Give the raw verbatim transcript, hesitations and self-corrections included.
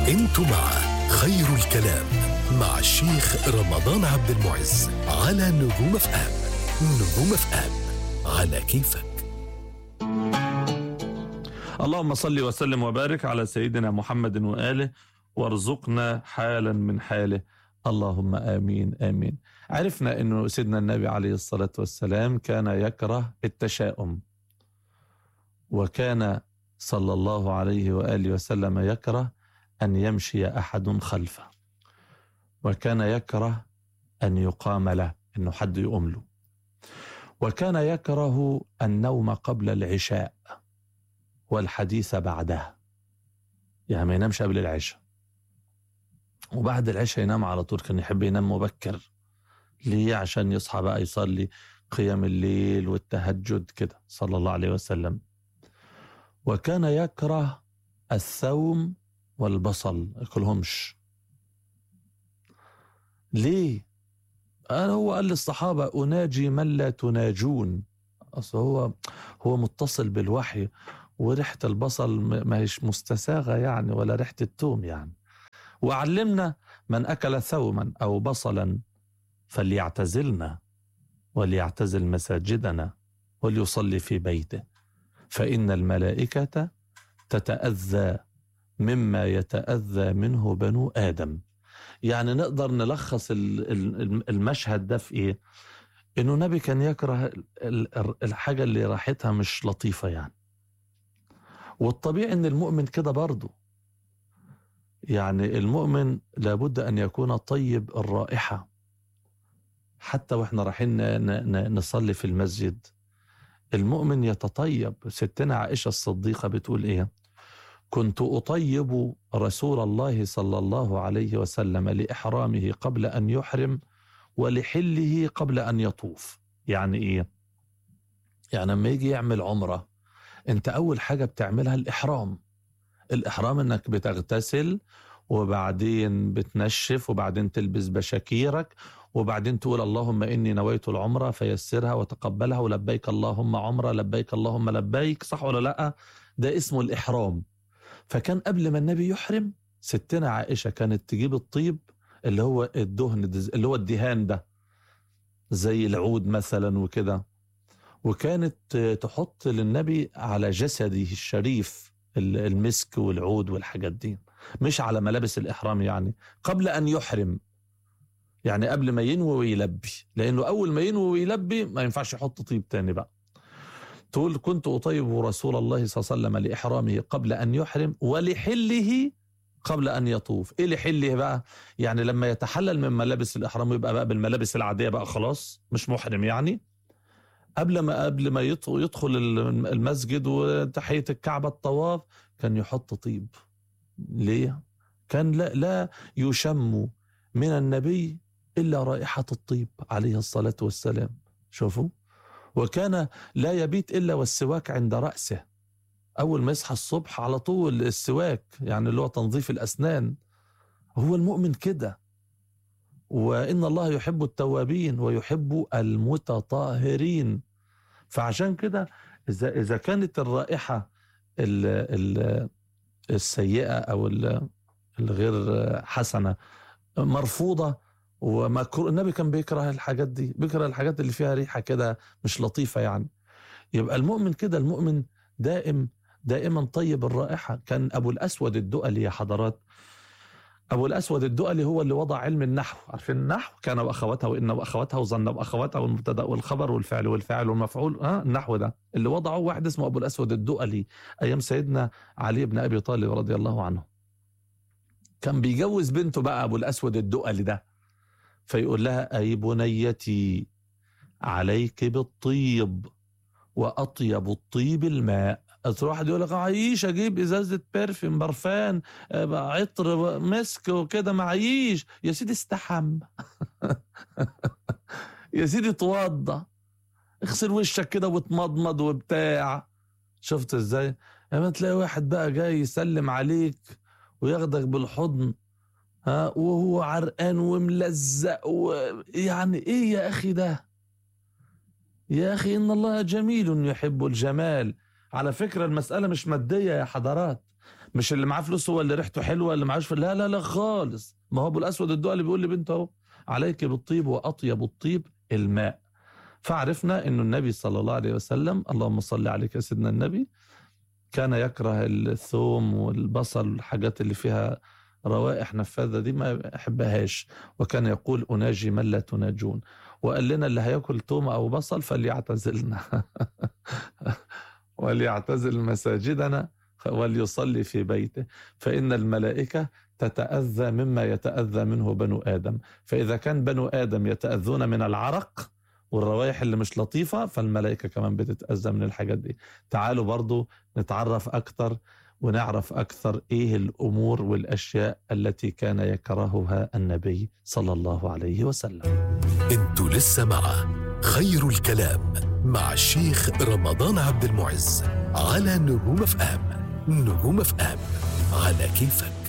انتوا مع خير الكلام مع الشيخ رمضان عبد المعز على نجوم اف ام. نجوم اف ام على كيفك. اللهم صل وسلم وبارك على سيدنا محمد وآله وارزقنا حالا من حاله، اللهم آمين آمين. عرفنا أنه سيدنا النبي عليه الصلاة والسلام كان يكره التشاؤم، وكان صلى الله عليه وآله وسلم يكره أن يمشي أحد خلفه، وكان يكره أن يقام له، أنه حد يقوم له، وكان يكره النوم قبل العشاء والحديث بعدها، يعني ما ينامش قبل العشاء، وبعد العشاء ينام على طول. كان يحب ينام مبكر، ليه؟ عشان يصحى بقى يصلي قيام الليل والتهجد كده صلى الله عليه وسلم. وكان يكره الثوم والبصل، ياكلهمش. ليه؟ أنا هو قال للصحابة أناجي من لا تناجون، أصل هو هو متصل بالوحي، وريحة البصل ما هيش مستساغة يعني، ولا ريحة التوم يعني. وعلمنا من أكل ثوما أو بصلا فليعتزلنا وليعتزل مساجدنا وليصلي في بيته، فإن الملائكة تتأذى مما يتأذى منه بنو آدم. يعني نقدر نلخص المشهد ده في إيه؟ إنه نبي كان يكره الحاجة اللي راحتها مش لطيفة يعني. والطبيعي إن المؤمن كده برضو، يعني المؤمن لابد أن يكون طيب الرائحة. حتى وإحنا رايحين نصلي في المسجد المؤمن يتطيب. ستنا عائشة الصديقة بتقول إيه؟ كنت أطيب رسول الله صلى الله عليه وسلم لإحرامه قبل أن يحرم ولحله قبل أن يطوف. يعني إيه؟ يعني لما يجي يعمل عمرة، أنت أول حاجة بتعملها الإحرام. الإحرام أنك بتغتسل، وبعدين بتنشف، وبعدين تلبس بشاكيرك، وبعدين تقول اللهم إني نويت العمرة فيسرها وتقبلها، ولبيك اللهم عمرة، لبيك اللهم لبيك. صح ولا لأ؟ ده اسمه الإحرام. فكان قبل ما النبي يحرم ستنا عائشة كانت تجيب الطيب اللي هو الدهن، اللي هو الدهان ده زي العود مثلا وكده، وكانت تحط للنبي على جسده الشريف المسك والعود والحاجات دي، مش على ملابس الإحرام يعني، قبل أن يحرم، يعني قبل ما ينوي ويلبي، لأنه أول ما ينوي ويلبي ما ينفعش يحط طيب تاني بقى. تقول كنت أطيب رسول الله صلى الله عليه وسلم لإحرامه قبل أن يحرم ولحله قبل أن يطوف. إيه لحله بقى؟ يعني لما يتحلل من ملابس الإحرام يبقى بقى بالملابس العادية بقى، خلاص مش محرم يعني. قبل ما قبل ما يدخل المسجد وتحية الكعبة الطواف كان يحط طيب. ليه؟ كان لا, لا يشم من النبي إلا رائحة الطيب عليه الصلاة والسلام. شوفوا. وكان لا يبيت إلا والسواك عند رأسه، أول ما يصحى الصبح على طول السواك، يعني اللي هو تنظيف الأسنان. هو المؤمن كده. وإن الله يحب التوابين ويحب المتطهرين. فعشان كده إذا, إذا كانت الرائحة ال ال السيئة أو الغير حسنة مرفوضة ومكروه، النبي كان بيكره الحاجات دي، بيكره الحاجات اللي فيها ريحة كده مش لطيفة يعني. يبقى المؤمن كده، المؤمن دائم دائما طيب الرائحة. كان أبو الأسود الدؤلي يا حضرات، أبو الأسود الدؤلي هو اللي وضع علم النحو. عارفين النحو؟ كان وأخواتها وإن وأخواتها وظن وأخواتها والمبتدأ والخبر والفعل والفاعل والمفعول. ها النحو ده اللي وضعه واحد اسمه أبو الأسود الدؤلي أيام سيدنا علي بن أبي طالب رضي الله عنه. كان بيجوز بنته بقى أبو الأسود الدؤلي ده، فيقول لها أي بنيتي عليك بالطيب وأطيب الطيب الماء. واحد يقول لك عايش اجيب ازازه برفيوم برفان عطر مسك وكده، معيش يا سيدي استحم يا سيدي توضى، اغسل وشك كده وتمضمض وبتاع. شفت ازاي؟ لما تلاقي واحد بقى جاي يسلم عليك وياخدك بالحضن، ها، وهو عرقان وملزق و... يعني ايه يا اخي ده؟ يا اخي ان الله جميل يحب الجمال. على فكرة المسألة مش مادية يا حضرات، مش اللي معاه فلوس هو اللي ريحته حلوة، اللي معاش، لا لا لا خالص. ما هو ابو الاسود الدؤلي اللي بيقول لبنته اهو عليك بالطيب واطيب الطيب الماء. فعرفنا انه النبي صلى الله عليه وسلم، اللهم صل عليك يا سيدنا النبي، كان يكره الثوم والبصل والحاجات اللي فيها روائح نفاذة دي ما يحبهاش، وكان يقول أناجي من لا تناجون. وقال لنا اللي هياكل ثوم أو بصل فليعتزلنا وليعتزل مساجدنا وليصلي في بيته، فإن الملائكة تتأذى مما يتأذى منه بنو آدم. فإذا كان بنو آدم يتأذون من العرق والروائح اللي مش لطيفة، فالملائكة كمان بتتأذى من الحاجات دي. تعالوا برضو نتعرف أكتر ونعرف أكثر إيه الأمور والأشياء التي كان يكرهها النبي صلى الله عليه وسلم. انتوا لسه مع خير الكلام مع الشيخ رمضان عبد المعز على نجوم اف ام. نجوم اف ام على كيفك.